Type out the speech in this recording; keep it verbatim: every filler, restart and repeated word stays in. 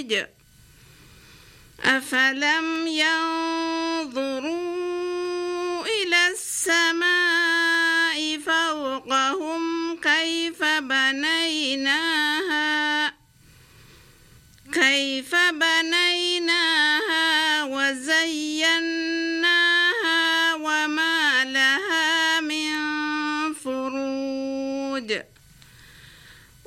النتائج أفلم ينظروا إلى السماء فوقهم كيف بنيناها كيف بنيناها وزيناها